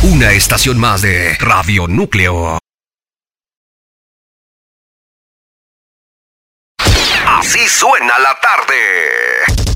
Una estación más de Radio Núcleo. Así suena la tarde.